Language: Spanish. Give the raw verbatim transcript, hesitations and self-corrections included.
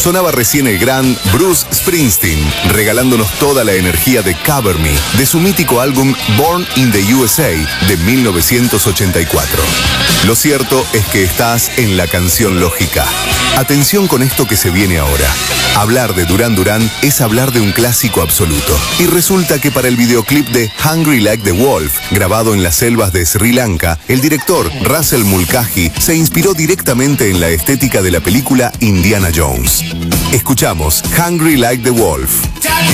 sonaba recién el gran Bruce Springsteen, regalándonos toda la energía de Cover Me, de su mítico álbum Born in the U S A de mil novecientos ochenta y cuatro. Lo cierto es que estás en la canción lógica. Atención con esto que se viene ahora. Hablar de Duran Duran es hablar de un clásico absoluto. Y resulta que para el videoclip de Hungry Like the Wolf, grabado en las selvas de Sri Lanka, el director Russell Mulcahy se inspiró directamente en la estética de la película Indiana Jones. Escuchamos Hungry Like the Wolf.